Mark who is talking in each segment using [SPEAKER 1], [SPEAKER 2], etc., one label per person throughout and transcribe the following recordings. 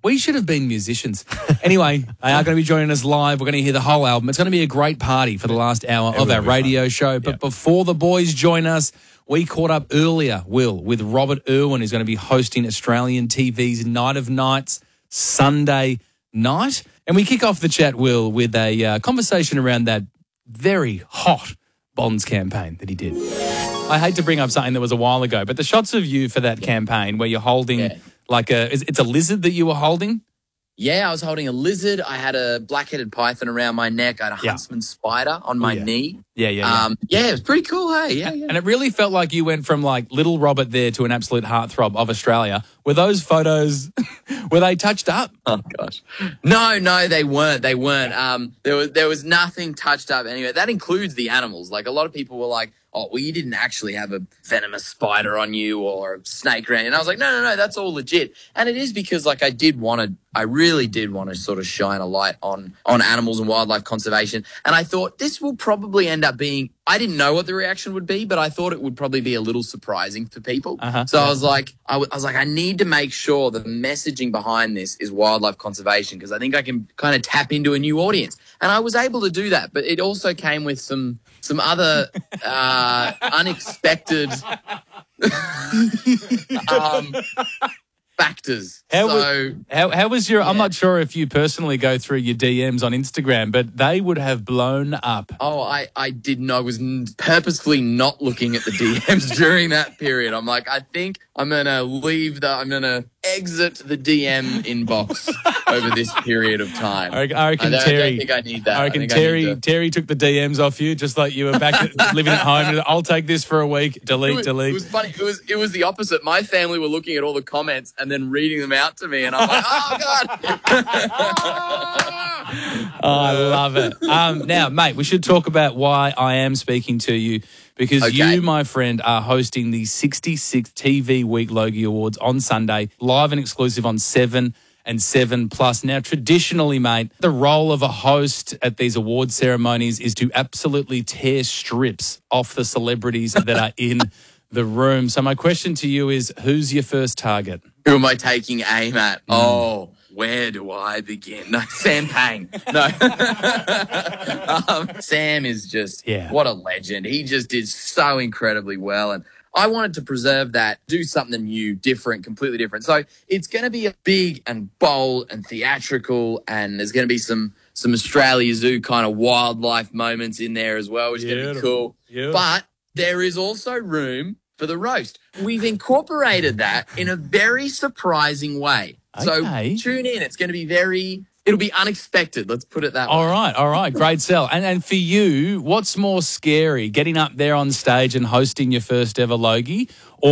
[SPEAKER 1] We should have been musicians. Anyway, they are going to be joining us live. We're going to hear the whole album. It's going to be a great party for the last hour of our radio show. But before the boys join us, we caught up earlier, Will, with Robert Irwin, who's going to be hosting Australian TV's Night of Nights Sunday night. And we kick off the chat, Will, with a conversation around that very hot Bonds campaign that he did. I hate to bring up something that was a while ago, but the shots of you for that campaign where you're holding like it's a lizard that you were holding?
[SPEAKER 2] Yeah, I was holding a lizard. I had a black-headed python around my neck. I had a huntsman spider on my knee.
[SPEAKER 1] Yeah,
[SPEAKER 2] it was pretty cool, hey? Yeah.
[SPEAKER 1] And it really felt like you went from like little Robert there to an absolute heartthrob of Australia. Were those photos, were they touched up?
[SPEAKER 2] Oh, gosh. No, they weren't. There was nothing touched up anyway. That includes the animals. Like, a lot of people were like, oh, well, you didn't actually have a venomous spider on you or a snake around you. And I was like, no, that's all legit. And it is because, like, I really did want to sort of shine a light on animals and wildlife conservation. And I thought this will probably end up being, I didn't know what the reaction would be, but I thought it would probably be a little surprising for people. So I was like, I need to make sure the messaging behind this is wildlife conservation because I think I can kind of tap into a new audience. And I was able to do that, but it also came with some other unexpected factors.
[SPEAKER 1] How was your? I'm not sure if you personally go through your DMs on Instagram, but they would have blown up.
[SPEAKER 2] Oh, I didn't. I was purposefully not looking at the DMs during that period. I'm like, I think I'm gonna exit the DM inbox over this period of time.
[SPEAKER 1] I reckon Terry.
[SPEAKER 2] I don't think I need that.
[SPEAKER 1] I reckon Terry took the DMs off you, just like you were back living at home. I'll take this for a week. Delete.
[SPEAKER 2] It was funny. It was the opposite. My family were looking at all the comments and then reading them out to me, and I'm like, oh God.
[SPEAKER 1] I love it. Now, mate, we should talk about why I am speaking to you. Because you, my friend, are hosting the 66th TV Week Logie Awards on Sunday, live and exclusive on 7 and 7 Plus. Now, traditionally, mate, the role of a host at these award ceremonies is to absolutely tear strips off the celebrities that are in the room. So my question to you is, who's your first target?
[SPEAKER 2] Who am I taking aim at? Oh, where do I begin? No, Sam Pang. No. Sam is just, what a legend. He just did so incredibly well. And I wanted to preserve that, do something new, different, completely different. So it's going to be a big and bold and theatrical, and there's going to be some Australia Zoo kind of wildlife moments in there as well, which is going to be cool. Yeah. But there is also room for the roast. We've incorporated that in a very surprising way. So tune in. It's going to be it'll be unexpected. Let's put it that way.
[SPEAKER 1] All right. Great sell. And for you, what's more scary, getting up there on stage and hosting your first ever Logie,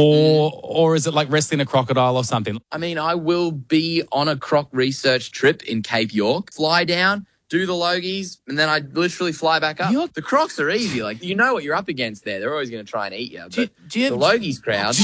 [SPEAKER 1] or is it like wrestling a crocodile or something?
[SPEAKER 2] I mean, I will be on a croc research trip in Cape York, fly down, do the Logies, and then I literally fly back up. The crocs are easy. Like, you know what you're up against there. They're always going to try and eat you. But the Logies crowd,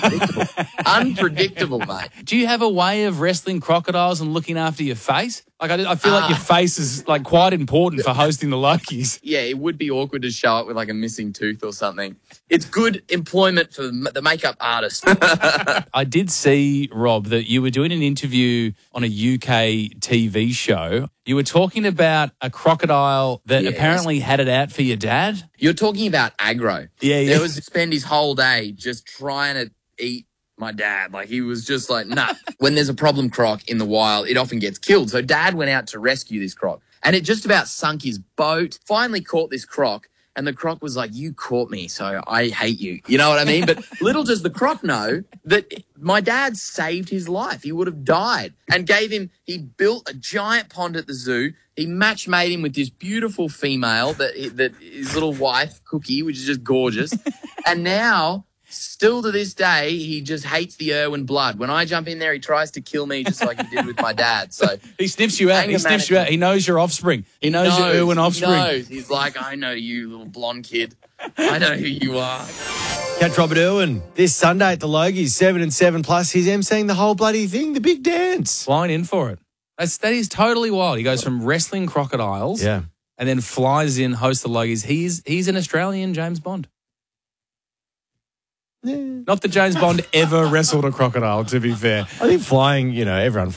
[SPEAKER 2] unpredictable, mate.
[SPEAKER 1] Do you have a way of wrestling crocodiles and looking after your face? Like, I feel like your face is like quite important for hosting the Logies.
[SPEAKER 2] Yeah, it would be awkward to show up with like a missing tooth or something. It's good employment for the makeup artist.
[SPEAKER 1] I did see, Rob, that you were doing an interview on a UK TV show. You were talking about a crocodile that apparently had it out for your dad.
[SPEAKER 2] You're talking about Aggro.
[SPEAKER 1] Yeah.
[SPEAKER 2] There was spend his whole day just trying to eat my dad. Like, he was just like, nah. When there's a problem croc in the wild, it often gets killed. So Dad went out to rescue this croc, and it just about sunk his boat. Finally caught this croc, and the croc was like, you caught me, so I hate you. You know what I mean? But little does the croc know that my dad saved his life. He would have died, and he built a giant pond at the zoo. He match-made him with this beautiful female that his little wife, Cookie, which is just gorgeous. And now, still to this day, he just hates the Irwin blood. When I jump in there, he tries to kill me just like he did with my dad. So
[SPEAKER 1] he sniffs you out. He knows your offspring. He knows your Irwin offspring. He knows.
[SPEAKER 2] He's like, I know you, little blonde kid. I know who you are.
[SPEAKER 3] Catch Robert Irwin this Sunday at the Logies, 7 and 7 Plus. He's emceeing the whole bloody thing, the big dance.
[SPEAKER 1] Flying in for it. That is totally wild. He goes from wrestling crocodiles and then flies in, hosts the Logies. He's an Australian James Bond. Yeah. Not that James Bond ever wrestled a crocodile, to be fair.
[SPEAKER 3] I think flying, everyone